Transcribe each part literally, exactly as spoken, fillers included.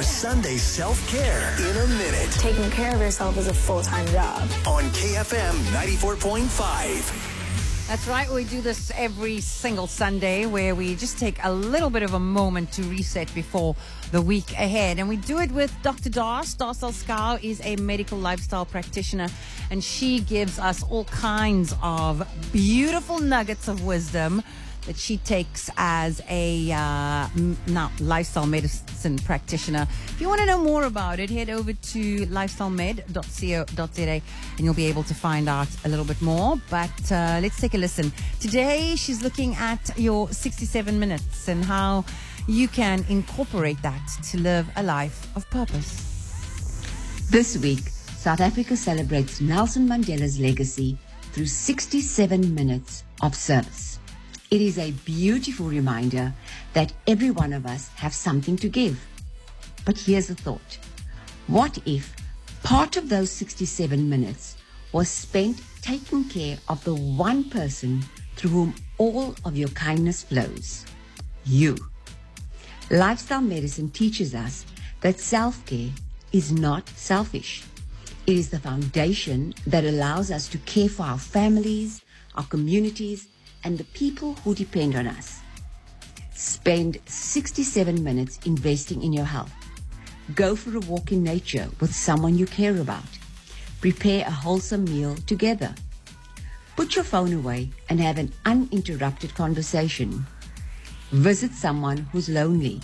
Sunday self-care in a minute. Taking care of yourself is a full-time job. On K F M ninety-four point five. That's right. We do this every single Sunday where we just take a little bit of a moment to reset before the week ahead. And we do it with Doctor Das. Das Salskau is a medical lifestyle practitioner, and she gives us all kinds of beautiful nuggets of wisdom that she takes as a uh, m- now lifestyle medicine practitioner. If you want to know more about it, head over to lifestyle med dot co dot za and you'll be able to find out a little bit more. But uh, let's take a listen. Today, she's looking at your sixty-seven minutes and how you can incorporate that to live a life of purpose. This week, South Africa celebrates Nelson Mandela's legacy through sixty-seven minutes of service. It is a beautiful reminder that every one of us have something to give. But here's a thought. What if part of those sixty-seven minutes was spent taking care of the one person through whom all of your kindness flows? You. Lifestyle medicine teaches us that self-care is not selfish. It is the foundation that allows us to care for our families, our communities, and the people who depend on us. Spend sixty-seven minutes investing in your health. Go for a walk in nature with someone you care about. Prepare a wholesome meal together. Put your phone away and have an uninterrupted conversation. Visit someone who's lonely.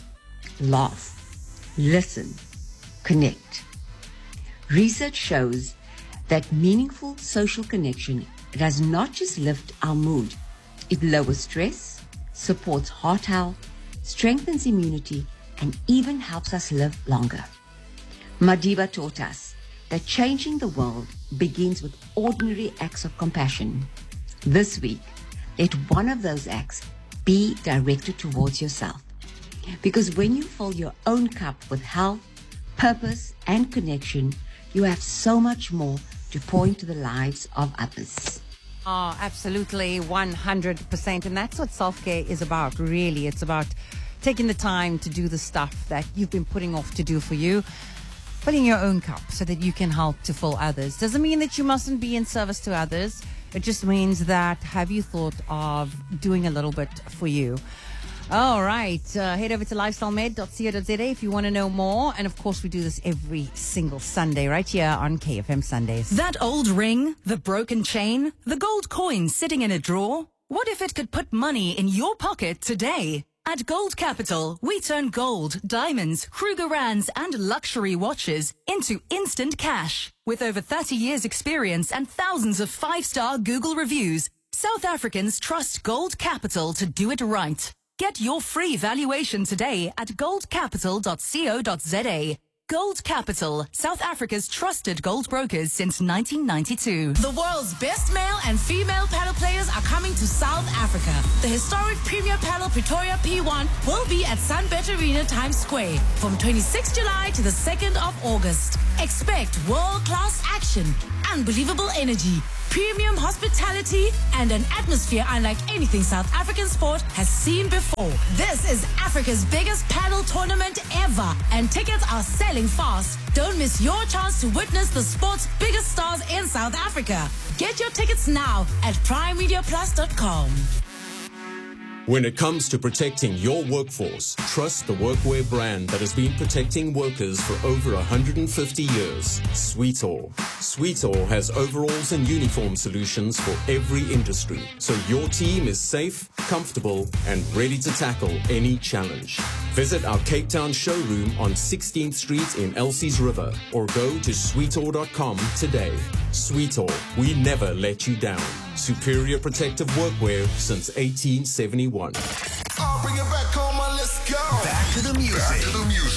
Laugh. Listen. Connect. Research shows that meaningful social connection does not just lift our mood. It lowers stress, supports heart health, strengthens immunity, and even helps us live longer. Madiba taught us that changing the world begins with ordinary acts of compassion. This week, let one of those acts be directed towards yourself. Because when you fill your own cup with health, purpose, and connection, you have so much more to pour into the lives of others. Oh, absolutely, one hundred percent. And that's what self-care is about, really. It's about taking the time to do the stuff that you've been putting off to do for you, filling your own cup so that you can help to fill others. Doesn't mean that you mustn't be in service to others. It just means that have you thought of doing a little bit for you? All right. Uh, head over to lifestyle med dot co dot za if you want to know more. And of course, we do this every single Sunday right here on K F M Sundays. That old ring, the broken chain, the gold coin sitting in a drawer. What if it could put money in your pocket today? At Gold Capital, we turn gold, diamonds, Krugerrands, and luxury watches into instant cash. With over thirty years experience and thousands of five-star Google reviews, South Africans trust Gold Capital to do it right. Get your free valuation today at gold capital dot co dot za. Gold Capital, South Africa's trusted gold brokers since nineteen ninety-two. The world's best male and female paddle players are coming to South Africa. The historic Premier Paddle Pretoria P one will be at Sunbet Arena Times Square from twenty-sixth of July to the second of August. Expect world-class action, unbelievable energy, premium hospitality, and an atmosphere unlike anything South African sport has seen before. This is Africa's biggest paddle tournament ever, and tickets are selling fast. Don't miss your chance to witness the sport's biggest stars in South Africa. Get your tickets now at prime media plus dot com. When it comes to protecting your workforce, trust the workwear brand that has been protecting workers for over one hundred fifty years, Sweetall. Sweetall has overalls and uniform solutions for every industry, so your team is safe, comfortable, and ready to tackle any challenge. Visit our Cape Town showroom on sixteenth Street in Elsie's River or go to sweetall dot com today. Sweetall, we never let you down. Superior protective workwear since eighteen seventy-one. I'll bring it back home, let's go. Back to the music. Back to the music.